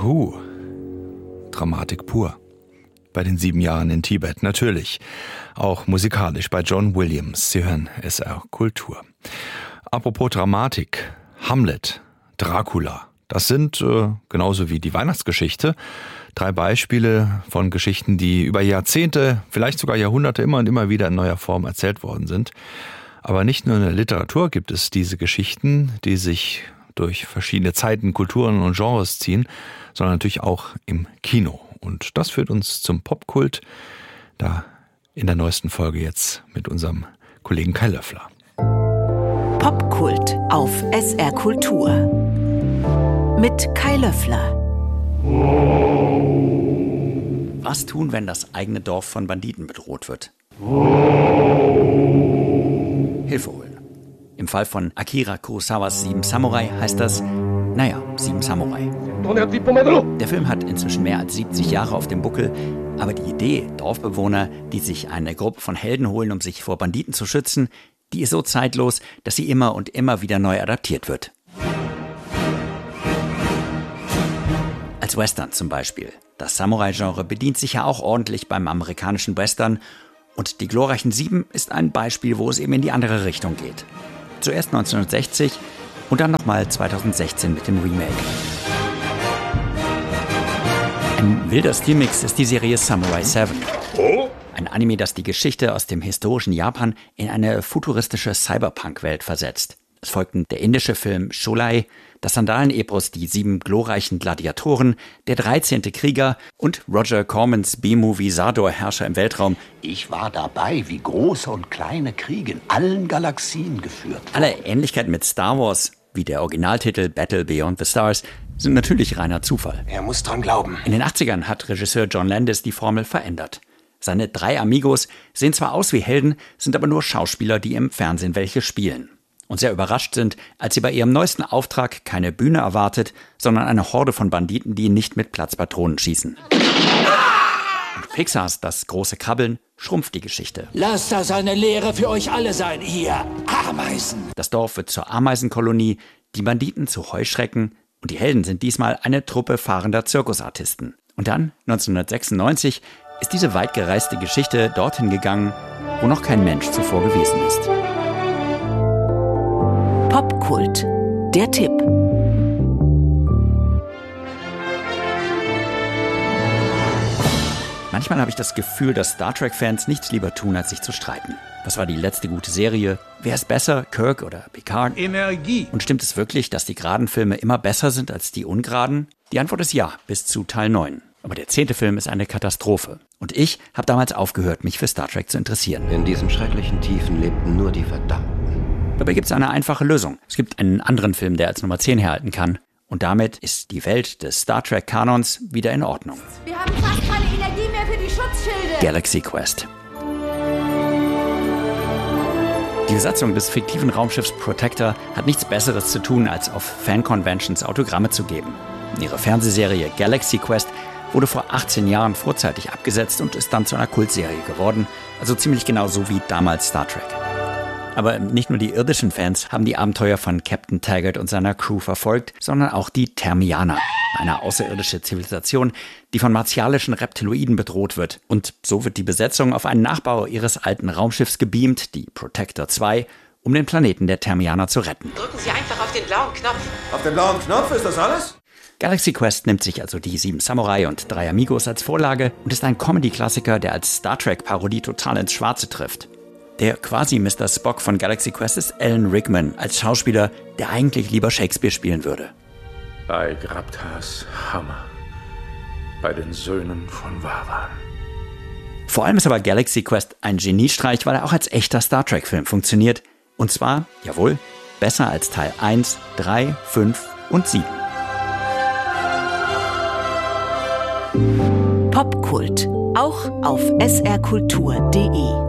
Puh, Dramatik pur. Bei den 7 Jahren in Tibet natürlich. Auch musikalisch bei John Williams. Sie hören SR Kultur. Apropos Dramatik, Hamlet, Dracula. Das sind, genauso wie die Weihnachtsgeschichte, 3 Beispiele von Geschichten, die über Jahrzehnte, vielleicht sogar Jahrhunderte immer und immer wieder in neuer Form erzählt worden sind. Aber nicht nur in der Literatur gibt es diese Geschichten, die sich durch verschiedene Zeiten, Kulturen und Genres ziehen, sondern natürlich auch im Kino. Und das führt uns zum Popkult, da in der neuesten Folge jetzt mit unserem Kollegen Kai Löffler. Popkult auf SR Kultur mit Kai Löffler. Was tun, wenn das eigene Dorf von Banditen bedroht wird? Hilfe holen. Im Fall von Akira Kurosawas 7 Samurai heißt das, 7 Samurai. Der Film hat inzwischen mehr als 70 Jahre auf dem Buckel, aber die Idee, Dorfbewohner, die sich eine Gruppe von Helden holen, um sich vor Banditen zu schützen, die ist so zeitlos, dass sie immer und immer wieder neu adaptiert wird. Als Western zum Beispiel. Das Samurai-Genre bedient sich ja auch ordentlich beim amerikanischen Western und die glorreichen 7 ist ein Beispiel, wo es eben in die andere Richtung geht. Zuerst 1960 und dann nochmal 2016 mit dem Remake. Ein wilder Stilmix ist die Serie Samurai 7. Ein Anime, das die Geschichte aus dem historischen Japan in eine futuristische Cyberpunk-Welt versetzt. Es folgten der indische Film Sholai, das Sandalen-Epos Die 7 glorreichen Gladiatoren, der 13. Krieger und Roger Cormans B-Movie Sador Herrscher im Weltraum. Ich war dabei, wie große und kleine Kriege in allen Galaxien geführt wurden. Alle Ähnlichkeiten mit Star Wars, wie der Originaltitel Battle Beyond the Stars, sind natürlich reiner Zufall. Er muss dran glauben. In den 80ern hat Regisseur John Landis die Formel verändert. Seine 3 Amigos sehen zwar aus wie Helden, sind aber nur Schauspieler, die im Fernsehen welche spielen. Und sehr überrascht sind, als sie bei ihrem neuesten Auftrag keine Bühne erwartet, sondern eine Horde von Banditen, die nicht mit Platzpatronen schießen. Und Pixars Das große Krabbeln schrumpft die Geschichte. Lasst das eine Lehre für euch alle sein, ihr Ameisen. Das Dorf wird zur Ameisenkolonie, die Banditen zu Heuschrecken und die Helden sind diesmal eine Truppe fahrender Zirkusartisten. Und dann, 1996, ist diese weit gereiste Geschichte dorthin gegangen, wo noch kein Mensch zuvor gewesen ist. Popkult, der Tipp. Manchmal habe ich das Gefühl, dass Star Trek-Fans nichts lieber tun, als sich zu streiten. Was war die letzte gute Serie? Wer ist besser, Kirk oder Picard? Energie. Und stimmt es wirklich, dass die geraden Filme immer besser sind als die ungeraden? Die Antwort ist ja, bis zu Teil 9. Aber der 10. Film ist eine Katastrophe. Und ich habe damals aufgehört, mich für Star Trek zu interessieren. In diesen schrecklichen Tiefen lebten nur die Verdammten. Dabei gibt es eine einfache Lösung. Es gibt einen anderen Film, der als Nummer 10 herhalten kann. Und damit ist die Welt des Star Trek-Kanons wieder in Ordnung. Wir haben fast keine Energie mehr für die Schutzschilde. Galaxy Quest. Die Besatzung des fiktiven Raumschiffs Protector hat nichts Besseres zu tun, als auf Fan-Conventions Autogramme zu geben. Ihre Fernsehserie Galaxy Quest wurde vor 18 Jahren vorzeitig abgesetzt und ist dann zu einer Kultserie geworden. Also ziemlich genau so wie damals Star Trek. Aber nicht nur die irdischen Fans haben die Abenteuer von Captain Taggart und seiner Crew verfolgt, sondern auch die Termianer, eine außerirdische Zivilisation, die von martialischen Reptiloiden bedroht wird. Und so wird die Besetzung auf einen Nachbau ihres alten Raumschiffs gebeamt, die Protector 2, um den Planeten der Termianer zu retten. Drücken Sie einfach auf den blauen Knopf. Auf den blauen Knopf, ist das alles? Galaxy Quest nimmt sich also die 7 Samurai und 3 Amigos als Vorlage und ist ein Comedy-Klassiker, der als Star Trek-Parodie total ins Schwarze trifft. Der quasi Mr. Spock von Galaxy Quest ist Alan Rickman als Schauspieler, der eigentlich lieber Shakespeare spielen würde. Bei Grabtas Hammer, bei den Söhnen von Vavan. Vor allem ist aber Galaxy Quest ein Geniestreich, weil er auch als echter Star Trek-Film funktioniert. Und zwar, jawohl, besser als Teil 1, 3, 5 und 7. Popkult, auch auf srkultur.de.